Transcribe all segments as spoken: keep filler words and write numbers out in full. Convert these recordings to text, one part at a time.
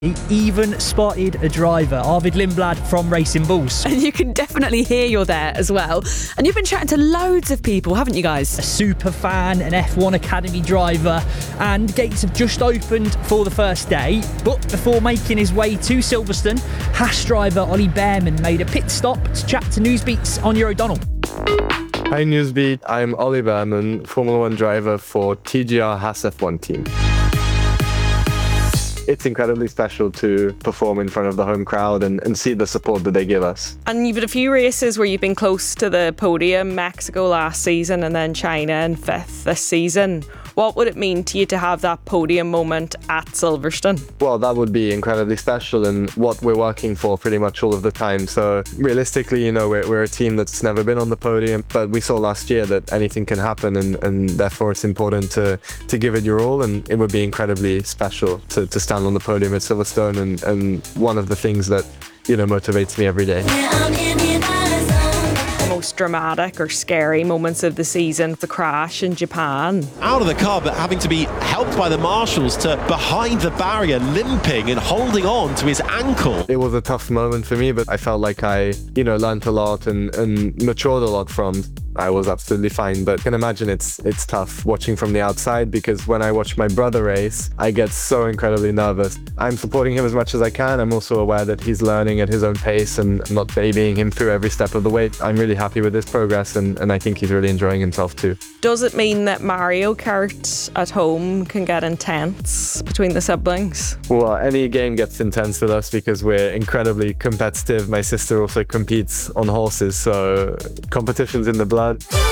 He even spotted a driver, Arvid Lindblad from Racing Bulls. And you can definitely hear you're there as well. And you've been chatting to loads of people, haven't you guys? A super fan, an F one Academy driver, and gates have just opened for the first day. But before making his way to Silverstone, Haas driver Ollie Bearman made a pit stop to chat to Newsbeat's Anya O'Donnell. Hi Newsbeat, I'm Ollie Bearman, Formula One driver for T G R Haas F one team. It's incredibly special to perform in front of the home crowd and, and see the support that they give us. And you've had a few races where you've been close to the podium, Mexico last season and then China in fifth this season. What would it mean to you to have that podium moment at Silverstone? Well, that would be incredibly special and what we're working for pretty much all of the time. So realistically, you know, we're, we're a team that's never been on the podium, but we saw last year that anything can happen and, and therefore it's important to, to give it your all, and it would be incredibly special to, to stand on the podium at Silverstone, and, and one of the things that, you know, motivates me every day. Most dramatic or scary moments of the season, the crash in Japan. Out of the car, but having to be helped by the marshals to behind the barrier, limping and holding on to his ankle. It was a tough moment for me, but I felt like I, you know, learned a lot and, and matured a lot from. I was absolutely fine, but I can imagine it's it's tough watching from the outside, because when I watch my brother race, I get so incredibly nervous. I'm supporting him as much as I can. I'm also aware that he's learning at his own pace and not babying him through every step of the way. I'm really happy with his progress, and, and I think he's really enjoying himself too. Does it mean that Mario Kart at home can get intense between the siblings? Well, any game gets intense with us because we're incredibly competitive. My sister also competes on horses, so competition's in the blood.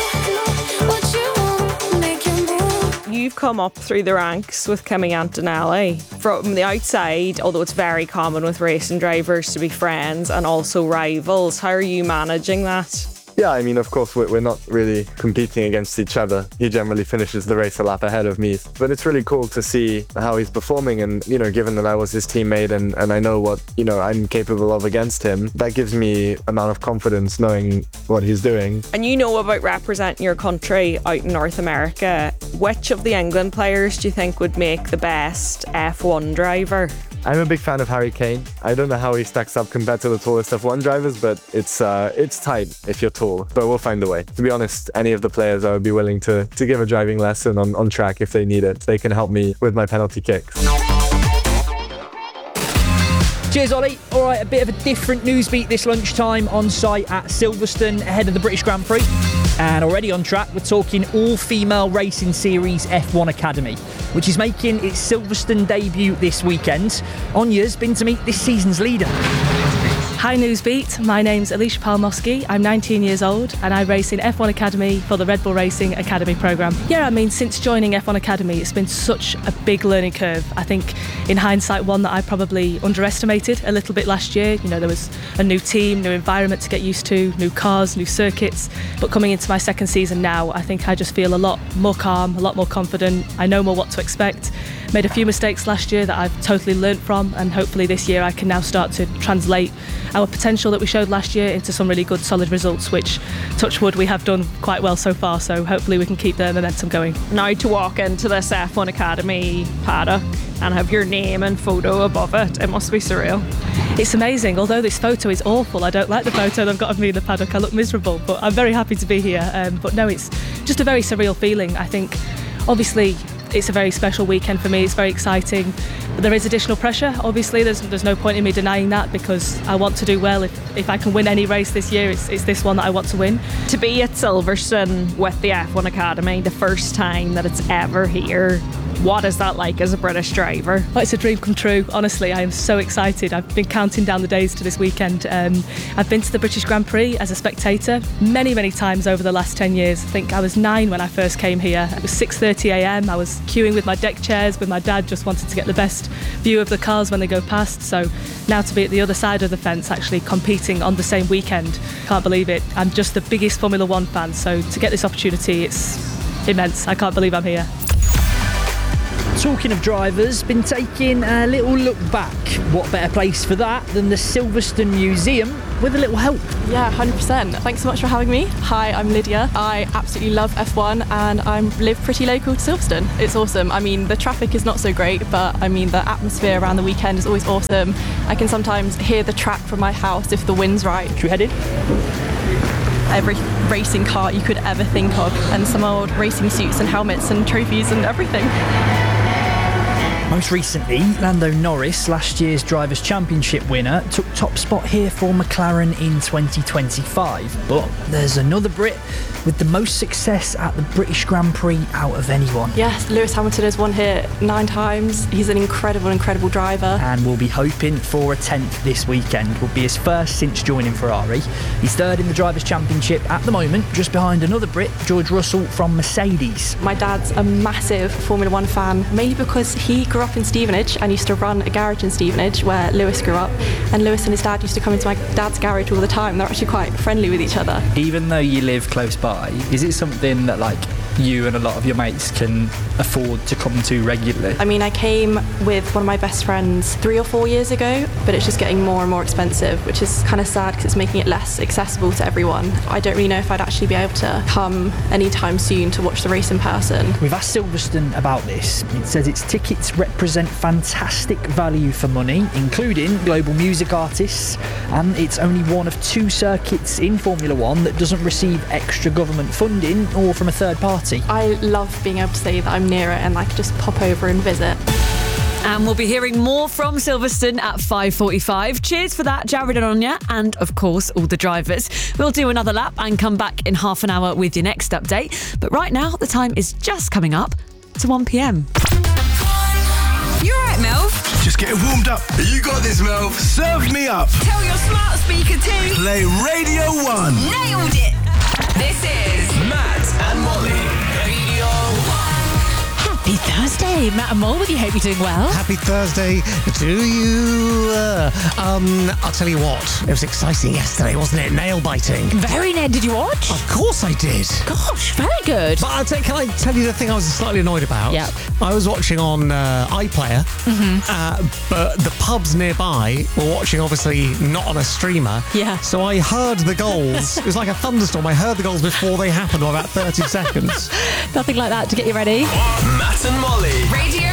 You've come up through the ranks with Kimi Antonelli. From the outside, although it's very common with racing drivers to be friends and also rivals, how are you managing that? Yeah, I mean, of course, we're not really competing against each other. He generally finishes the race a lap ahead of me. But it's really cool to see how he's performing. And, you know, given that I was his teammate and, and I know what, you know, I'm capable of against him, that gives me amount of confidence knowing what he's doing. And you know about representing your country out in North America. Which of the England players do you think would make the best F one driver? I'm a big fan of Harry Kane. I don't know how he stacks up compared to the tallest F one drivers, but it's uh, it's tight if you're tall, but we'll find a way. To be honest, any of the players I would be willing to, to give a driving lesson on, on track if they need it. They can help me with my penalty kicks. Cheers, Ollie. All right, a bit of a different Newsbeat this lunchtime on site at Silverstone ahead of the British Grand Prix. And already on track, we're talking all-female racing series F one Academy, which is making its Silverstone debut this weekend. Anya's been to meet this season's leader. Hi Newsbeat, my name's Alicia Palmosky, I'm nineteen years old and I race in F one Academy for the Red Bull Racing Academy programme. Yeah, I mean, since joining F one Academy, it's been such a big learning curve. I think in hindsight, one that I probably underestimated a little bit last year. You know, there was a new team, new environment to get used to, new cars, new circuits. But coming into my second season now, I think I just feel a lot more calm, a lot more confident. I know more what to expect. Made a few mistakes last year that I've totally learnt from, and hopefully this year I can now start to translate our potential that we showed last year into some really good solid results, which, touch wood, we have done quite well so far, so hopefully we can keep the momentum going. Now to walk into this F one Academy paddock and have your name and photo above it, it must be surreal. It's amazing, although this photo is awful. I don't like the photo they've got of me in the paddock. I look miserable, but I'm very happy to be here. Um, but no, it's just a very surreal feeling. I think, obviously, it's a very special weekend for me. It's very exciting. But there is additional pressure. Obviously, there's there's no point in me denying that, because I want to do well. If if I can win any race this year, it's it's this one that I want to win. To be at Silverstone with the F one Academy, the first time that it's ever here, what is that like as a British driver? Well, it's a dream come true. Honestly, I am so excited. I've been counting down the days to this weekend. Um, I've been to the British Grand Prix as a spectator many, many times over the last ten years. I think I was nine when I first came here. It was six thirty a m. I was queuing with my deck chairs with my dad, just wanted to get the best view of the cars when they go past. So now to be at the other side of the fence, actually competing on the same weekend, can't believe it. I'm just the biggest Formula One fan, so to get this opportunity, it's immense. I can't believe I'm here. Talking of drivers, been taking a little look back. What better place for that than the Silverstone Museum with a little help? Yeah, one hundred percent. Thanks so much for having me. Hi, I'm Lydia. I absolutely love F one and I live pretty local to Silverstone. It's awesome. I mean, the traffic is not so great, but I mean, the atmosphere around the weekend is always awesome. I can sometimes hear the track from my house if the wind's right. Should we head in? Every racing car you could ever think of, and some old racing suits and helmets and trophies and everything. Most recently, Lando Norris, last year's Drivers' Championship winner, took top spot here for McLaren in twenty twenty-five. But there's another Brit with the most success at the British Grand Prix out of anyone. Yes, Lewis Hamilton has won here nine times. He's an incredible, incredible driver. And will be hoping for a tenth this weekend. Will be his first since joining Ferrari. He's third in the Drivers' Championship at the moment, just behind another Brit, George Russell from Mercedes. My dad's a massive Formula One fan, mainly because he grew up in Stevenage and used to run a garage in Stevenage where Lewis grew up, and Lewis and his dad used to come into my dad's garage all the time. They're actually quite friendly with each other. Even though you live close by, is it something that like you and a lot of your mates can afford to come to regularly? I mean, I came with one of my best friends three or four years ago, but it's just getting more and more expensive, which is kind of sad because it's making it less accessible to everyone. I don't really know if I'd actually be able to come anytime soon to watch the race in person. We've asked Silverstone about this. It says its tickets represent fantastic value for money, including global music artists, and it's only one of two circuits in Formula One that doesn't receive extra government funding or from a third party. I love being able to say that I'm near it and I can just pop over and visit. And we'll be hearing more from Silverstone at five forty-five. Cheers for that, Jared and Anya, and of course all the drivers. We'll do another lap and come back in half an hour with your next update. But right now, the time is just coming up to one p.m. You alright, Melv? Just getting warmed up. You got this, Melv. Serve me up. Tell your smart speaker to play Radio One. Nailed it. This is Matt and Molly. Radio One. Happy Thursday, Matt and Mol with you. Hope you're doing well. Happy Thursday to you. Uh, um, I'll tell you what, it was exciting yesterday, wasn't it? Nail biting. Very Ned, did you watch? Of course I did. Gosh, very good. But I'll tell, can I tell you the thing I was slightly annoyed about? Yeah. I was watching on uh, iPlayer, mm-hmm. uh, but the pubs nearby were watching, obviously, not on a streamer. Yeah. So I heard the goals. It was like a thunderstorm. I heard the goals before they happened by about thirty seconds. Nothing like that to get you ready. Matt and Molly. Radio